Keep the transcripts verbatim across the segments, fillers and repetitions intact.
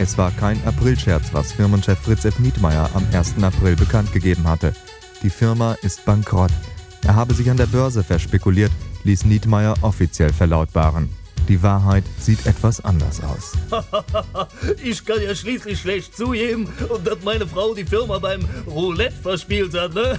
Es war kein Aprilscherz, was Firmenchef Fritz F. Nietmeyer am ersten April bekannt gegeben hatte. Die Firma ist bankrott. Er habe sich an der Börse verspekuliert, ließ Nietmeyer offiziell verlautbaren. Die Wahrheit sieht etwas anders aus. Ich kann ja schließlich schlecht zugeben, und dass meine Frau die Firma beim Roulette verspielt hat, ne?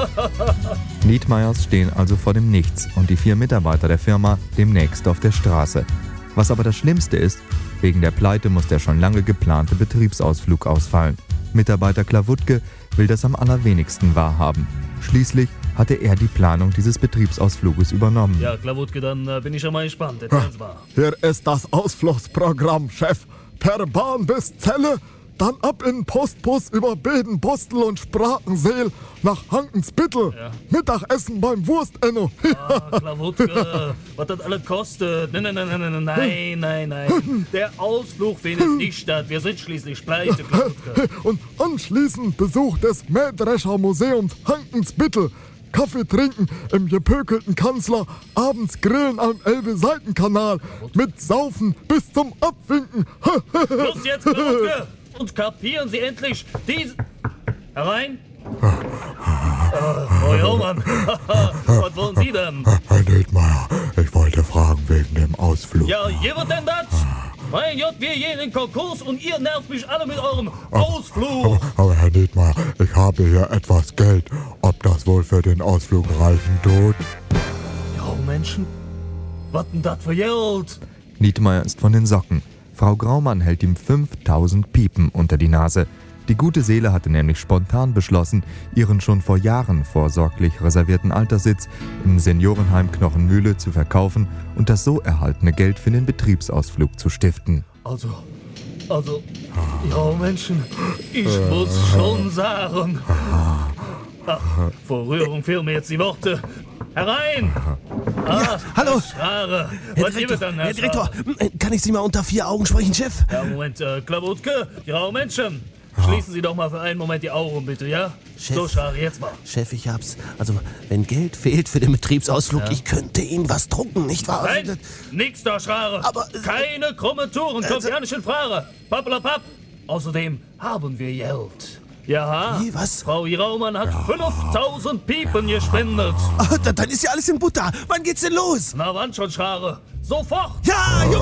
Nietmeyers stehen also vor dem Nichts und die vier Mitarbeiter der Firma demnächst auf der Straße. Was aber das Schlimmste ist, wegen der Pleite muss der schon lange geplante Betriebsausflug ausfallen. Mitarbeiter Klawutke will das am allerwenigsten wahrhaben. Schließlich hatte er die Planung dieses Betriebsausfluges übernommen. Ja, Klawutke, dann äh, bin ich ja mal gespannt. Erzähl's mal. Hier ist das Ausflugsprogramm, Chef. Per Bahn bis Celle, dann ab in Postbus über Bedenbostel und Sprakenseel nach Hankensbittel. Ja. Mittagessen beim Wurstenno. Ah, Klawutke, was das alles kostet. Nein, nein, nein, nein, nein, nein, nein. Der Ausflug findet nicht statt. Wir sind schließlich pleite, Klawutke. Und anschließend Besuch des Mähdrescher Museums Hankensbittel. Kaffee trinken im gepökelten Kanzler, abends grillen am Elbe-Seitenkanal, mit Saufen bis zum Abwinken. Los jetzt, Klawutke! Und kapieren Sie endlich diese... Herein? äh, Frau Jaumann, was wollen Sie denn? Herr Nietmeyer, ich wollte fragen wegen dem Ausflug. Ja, ihr wird denn das? Mein Gott, wir gehen in den Konkurs und ihr nervt mich alle mit eurem Ausflug. Aber, aber Herr Nietmeyer, ich habe hier etwas Geld. Ob das wohl für den Ausflug reichen tut? Ja, Menschen, was denn das für Geld? Nietmeyer ist von den Socken. Frau Graumann hält ihm fünftausend Piepen unter die Nase. Die gute Seele hatte nämlich spontan beschlossen, ihren schon vor Jahren vorsorglich reservierten Alterssitz im Seniorenheim Knochenmühle zu verkaufen und das so erhaltene Geld für den Betriebsausflug zu stiften. Also, also, ja Menschen, ich muss schon sagen. Ach, vor Rührung fehlen mir jetzt die Worte. Herein! Ah, Ja, hallo. Schare. Herr Was gibt es denn, Herr Direktor, kann ich Sie mal unter vier Augen sprechen, Chef? Ja, Moment, äh, Klawutke, graue Menschen. Schließen Sie doch mal für einen Moment die Augen, bitte, ja? Chef. So, Schare, jetzt mal. Chef, ich hab's. Also, wenn Geld fehlt für den Betriebsausflug, Ja. ich könnte Ihnen was drucken, nicht wahr? Nein, nix da, Schare. Aber- Keine krummen Touren, kommt Also- ja nicht in Frage. Pappelapapp. Außerdem haben wir Geld. Ja, Wie, was? Frau Raumann hat fünftausend Piepen gespendet. Ah, dann, dann ist ja alles in Butter. Wann geht's denn los? Na wann schon, Schare? Sofort! Ja, ja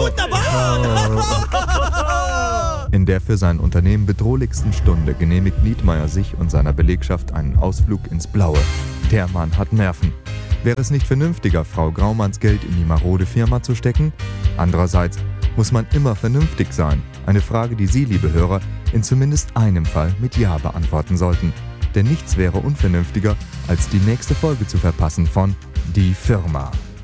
wunderbar! In der für sein Unternehmen bedrohlichsten Stunde genehmigt Nietmeyer sich und seiner Belegschaft einen Ausflug ins Blaue. Der Mann hat Nerven. Wäre es nicht vernünftiger, Frau Graumanns Geld in die marode Firma zu stecken? Andererseits muss man immer vernünftig sein. Eine Frage, die Sie, liebe Hörer, in zumindest einem Fall mit Ja beantworten sollten. Denn nichts wäre unvernünftiger, als die nächste Folge zu verpassen von Die Firma.